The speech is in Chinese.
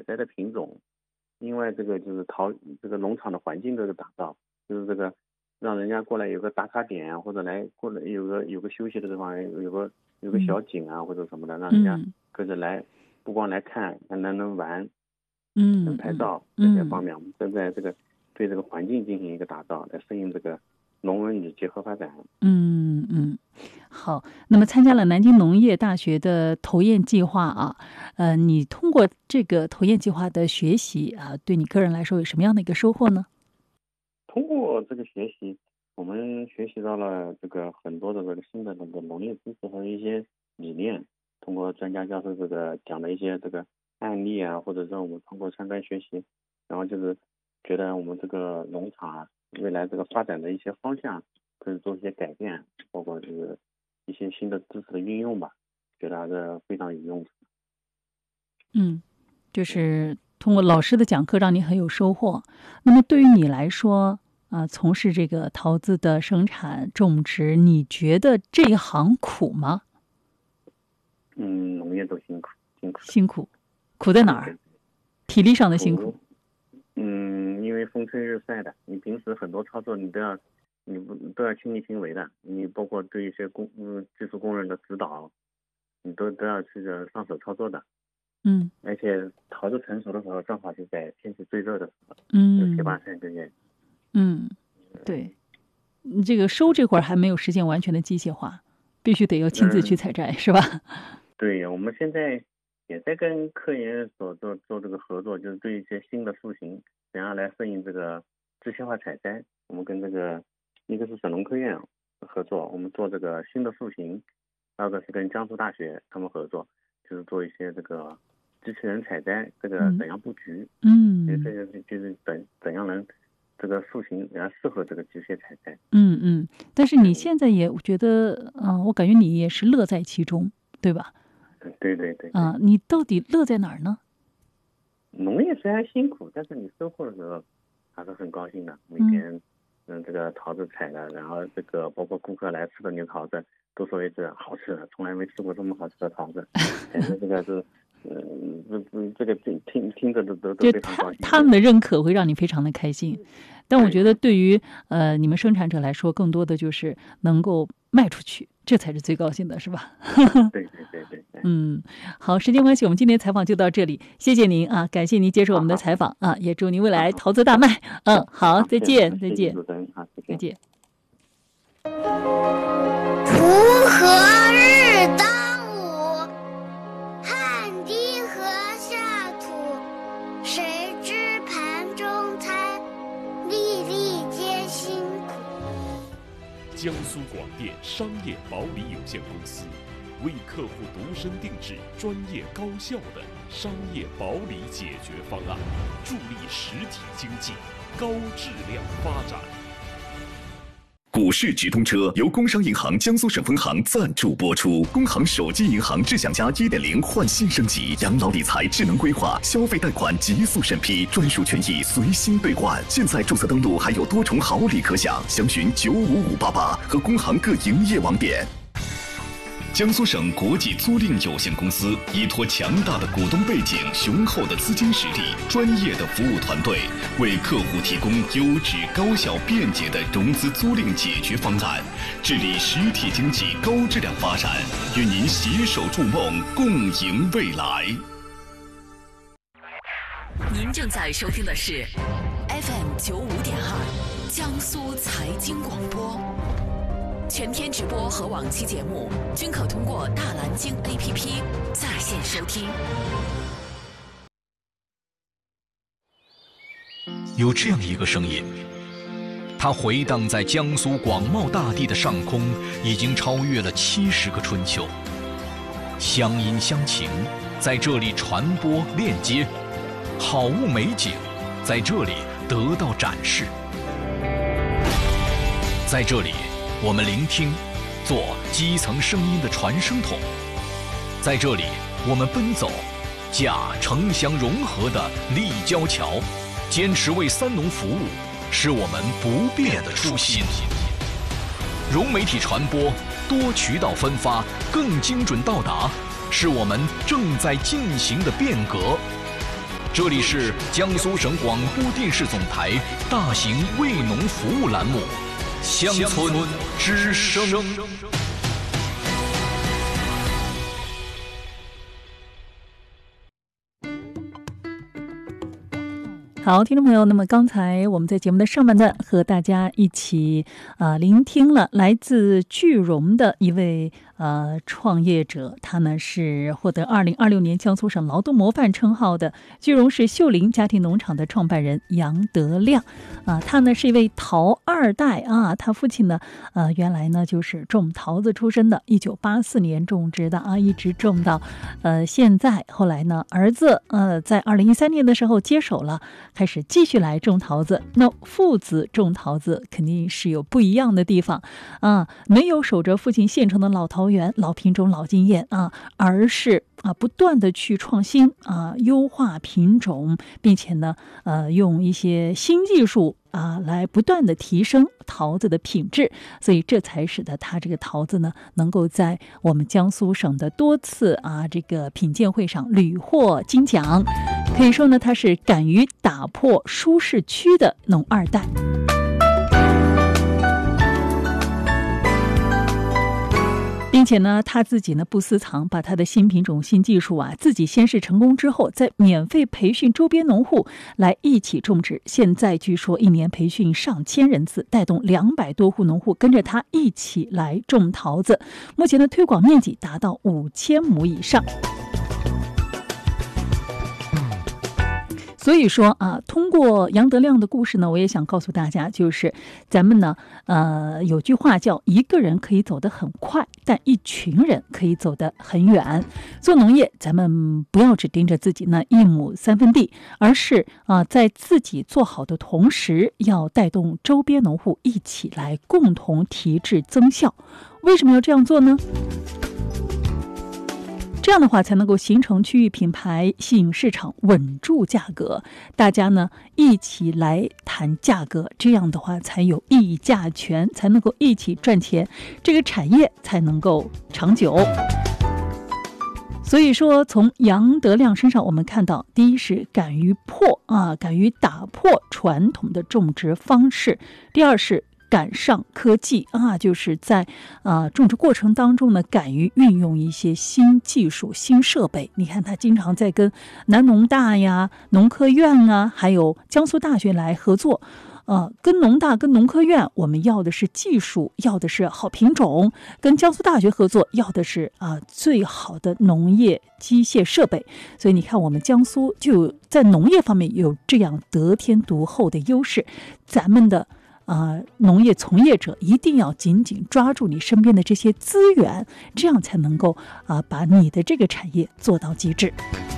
摘的品种，另外这个就是这个农场的环境这个打造，就是这个让人家过来有个打卡点啊，或者过来有个休息的地方，有个小景啊，或者什么的，让人家跟着来，不光来看，还能玩，能拍照这些方面，我们正在对这个环境进行一个打造，来适应这个农文旅结合发展。 好，那么参加了南京农业大学的投堰计划啊，你通过这个投堰计划的学习啊，对你个人来说有什么样的一个收获呢？ 通过这个学习，我们学习到了这个很多的这个新的这个农业知识和一些理念，通过专家教授这个讲的一些这个案例啊，或者说我们通过参观学习，然后就是觉得我们这个农场啊，未来这个发展的一些方向可以做一些改变，包括就是一些新的知识的运用吧，觉得还是非常有用的。 就是通过老师的讲课让你很有收获。那么对于你来说从事这个桃子的生产种植，你觉得这一行苦吗？ 农业都辛苦，苦在哪儿？体力上的辛苦。 因为风吹日晒的，你平时很多操作你都要亲力亲为的，你包括对一些技术工人的指导，你都要去上手操作的。而且桃子成熟的时候，正好是在天气最热的时候，有7、8晒之间。 对，这个收这会儿还没有实现完全的机械化，必须得要亲自去采摘，是吧？ 对，我们现在也在跟科研所做这个合作，就是对一些新的树型怎样来适应这个机械化采摘。我们跟一个是省农科院合作，我们做这个新的树型；二个是跟江苏大学他们合作，就是做一些这个机器人采摘这个怎样布局。这个就是怎样能这个树型然后适合这个机械采摘。 但是你现在也觉得我感觉你也是乐在其中，对吧？ 对。 你到底乐在哪儿呢？ 农业虽然辛苦，但是你收获的时候还是很高兴的。每天这个桃子采的，然后这个包括顾客来吃的牛桃子都说一次好吃的，从来没吃过这么好吃的桃子。感觉这个是这个听着都非常高兴。 他们的认可会让你非常的开心。但我觉得对于你们生产者来说，更多的就是能够卖出去，这才是最高兴的，是吧？ 对。 好，时间关系，我们今天采访就到这里，谢谢您啊，感谢您接受我们的采访啊，也祝您未来桃子大卖。好，再见。 再见。 锄禾日当午，汗滴禾下土。谁知盘中餐，粒粒皆辛苦。 江苏广电商业保理有限公司为客户独身定制专业高效的商业保理解决方案，助力实体经济高质量发展。 股市直通车由工商银行江苏省分行赞助播出。工行手机银行智享家 1.0 换新升级，养老理财智能规划，消费贷款极速审批，专属权益随心兑换。现在注册登录还有多重好礼可享，详询95588和工行各营业网点。江苏省国际租赁有限公司依托强大的股东背景、雄厚的资金实力、专业的服务团队，为客户提供优质、高效、便捷的融资租赁解决方案，致力实体经济高质量发展，与您携手筑梦，共赢未来。 您正在收听的是 FM95.2江苏财经广播。全天直播和往期节目均可通过大蓝鲸 APP 在线收听。 有这样一个声音，它回荡在江苏广袤大地的上空，已经超越了70个春秋。乡音乡情在这里传播链接，好物美景在这里得到展示。在这里我们聆听，做基层声音的传声筒；在这里，我们奔走，架城乡融合的立交桥，坚持为三农服务，是我们不变的初心。融媒体传播，多渠道分发，更精准到达，是我们正在进行的变革。 这里是江苏省广播电视总台大型为农服务栏目《乡村之声》。 好，听众朋友，那么刚才我们在节目的上半段和大家一起聆听了来自句容的一位创业者，他呢是获得2026年江苏省劳动模范称号的句容市秀林家庭农场的创办人杨德亮他呢是一位桃二代他父亲呢原来呢就是种桃子出身的，1984年种植的一直种到现在。后来呢儿子在2013年的时候接手了，开始继续来种桃子。那父子种桃子肯定是有不一样的地方没有守着父亲现成的老桃园、老品种、老经验而是不断的去创新优化品种，并且呢用一些新技术来不断的提升桃子的品质，所以这才使得它这个桃子呢能够在我们江苏省的多次这个品鉴会上屡获金奖。可以说呢，它是敢于打破舒适区的农二代。并且呢，他自己呢不私藏，把他的新品种、新技术自己先试成功之后，再免费培训周边农户来一起种植。现在据说一年培训上千人次，带动200多户农户跟着他一起来种桃子。目前的推广面积达到5000亩以上。所以说通过杨德亮的故事呢，我也想告诉大家，就是咱们呢有句话叫一个人可以走得很快，但一群人可以走得很远。做农业咱们不要只盯着自己那1亩3分地，而是在自己做好的同时，要带动周边农户一起来共同提质增效。为什么要这样做呢？这样的话才能够形成区域品牌，吸引市场，稳住价格。大家呢一起来谈价格，这样的话才有议价权，才能够一起赚钱，这个产业才能够长久。所以说从杨德亮身上我们看到，第一是敢于敢于打破传统的种植方式，第二是赶上科技就是在种植过程当中呢，敢于运用一些新技术、新设备。你看他经常在跟南农大呀、农科院还有江苏大学来合作。跟农大跟农科院我们要的是技术，要的是好品种；跟江苏大学合作要的是最好的农业机械设备。所以你看我们江苏就在农业方面有这样得天独厚的优势。咱们的农业从业者一定要紧紧抓住你身边的这些资源，这样才能够把你的这个产业做到极致。